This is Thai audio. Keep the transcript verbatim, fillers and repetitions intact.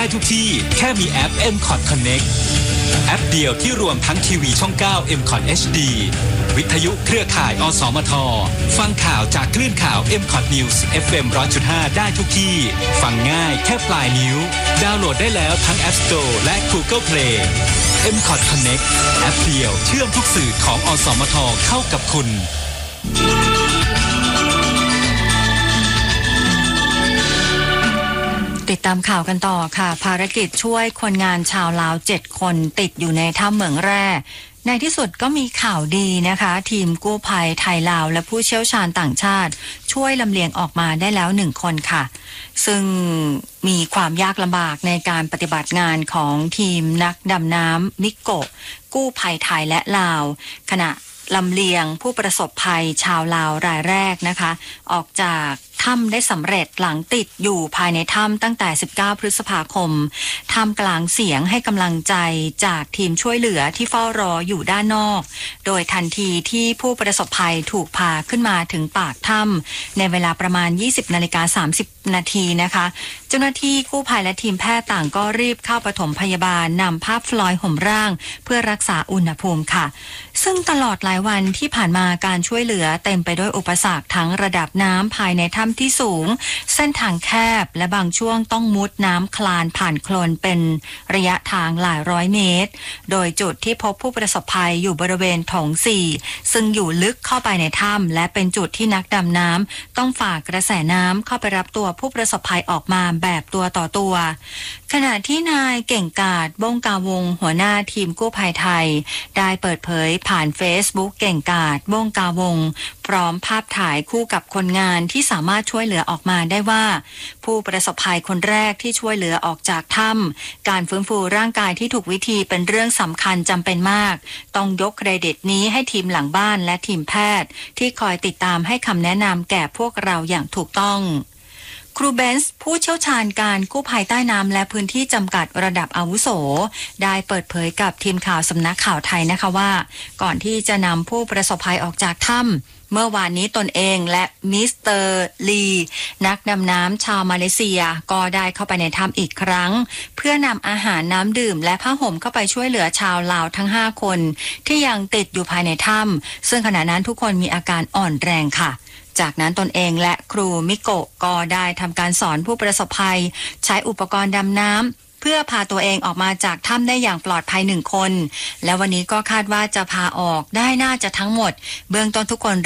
ทุกที่แค่มีแอป เอ็ม คอท Connect แอปเดียวที่รวมทั้งทีวีช่อง เก้า เอ็ม คอท เอช ดี วิทยุเครือข่ายอสมทฟังข่าวจากคลื่นข่าว เอ็ม คอท News เอฟ เอ็ม หนึ่งร้อยจุดห้า ได้ทุกที่ฟังง่ายแค่ปลายนิ้วดาวน์โหลดได้แล้วทั้ง App Store และ Google Play เอ็ม คอท Connect แอปเดียวเชื่อมทุกสื่อของอสมทเข้ากับคุณติดตามข่าวกันต่อค่ะภารกิจช่วยคนงานชาวลาวเจ็ดคนติดอยู่ในถ้ำเหมืองแร่ในที่สุดก็มีข่าวดีนะคะทีมกู้ภัยไทยลาวและผู้เชี่ยวชาญต่างชาติช่วยลำเลียงออกมาได้แล้วหนึ่งคนค่ะซึ่งมีความยากลำบากในการปฏิบัติงานของทีมนักดำน้ำมิโกะกู้ภัยไทยและลาวขณะลำเลียงผู้ประสบภัยชาวลาวรายแรกนะคะออกจากถ้ำได้สำเร็จหลังติดอยู่ภายในถ้ำตั้งแต่สิบเก้าพฤษภาคมท่ามกลางเสียงให้กำลังใจจากทีมช่วยเหลือที่เฝ้ารออยู่ด้านนอกโดยทันทีที่ผู้ประสบภัยถูกพาขึ้นมาถึงปากถ้ำในเวลาประมาณ ยี่สิบนาฬิกาสามสิบนาทีนะคะเจ้าหน้าที่กู้ภัยและทีมแพทย์ต่างก็รีบเข้าปฐมพยาบาลนำผ้าฟลอยด์ห่มร่างเพื่อรักษาอุณหภูมิค่ะซึ่งตลอดหลายวันที่ผ่านมาการช่วยเหลือเต็มไปด้วยอุปสรรคทั้งระดับน้ำภายในถ้ำที่สูงเส้นทางแคบและบางช่วงต้องมุดน้ำคลานผ่านโคลนเป็นระยะทางหลายร้อยเมตรโดยจุดที่พบผู้ประสบภัยอยู่บริเวณโถงสี่ซึ่งอยู่ลึกเข้าไปในถ้ำและเป็นจุดที่นักดำน้ำต้องฝ่ากระแสน้ำเข้าไปรับตัวผู้ประสบภัยออกมาแบบตัวต่อตัวขณะที่นายเก่งกาจบ้งกาวงหัวหน้าทีมกู้ภัยไทยได้เปิดเผยผ่าน Facebook เก่งกาจบ้งกาวงพร้อมภาพถ่ายคู่กับคนงานที่สามารถช่วยเหลือออกมาได้ว่าผู้ประสบภัยคนแรกที่ช่วยเหลือออกจากถ้ำการฟื้นฟูร่างกายที่ถูกวิธีเป็นเรื่องสำคัญจำเป็นมากต้องยกเครดิตนี้ให้ทีมหลังบ้านและทีมแพทย์ที่คอยติดตามให้คำแนะนำแก่พวกเราอย่างถูกต้องครูเบนซ์ผู้เชี่ยวชาญการกู้ภัยใต้น้ำและพื้นที่จำกัดระดับอาวุโสได้เปิดเผยกับทีมข่าวสำนักข่าวไทยนะคะว่าก่อนที่จะนำผู้ประสบภัยออกจากถ้ำเมื่อวานนี้ตนเองและมิสเตอร์ลีนักดำน้ำชาวมาเลเซียก็ได้เข้าไปในถ้ำอีกครั้งเพื่อนำอาหารน้ำดื่มและผ้าห่มเข้าไปช่วยเหลือชาวลาวทั้งห้าคนที่ยังติดอยู่ภายในถ้ำซึ่งขณะนั้นทุกคนมีอาการอ่อนแรงค่ะจากนั้นตนเองและครูมิโกะก็ได้ทำการสอนผู้ประสบภัยใช้อุปกรณ์ดำน้ำเพื่อพาตัวเองออกมาจากถ้ำได้อย่างปลอดภัยหนึ่งคนและวันนี้ก็คาดว่าจะพาออกได้น่าจะทั้งหมดเบื้องต้นทุกคน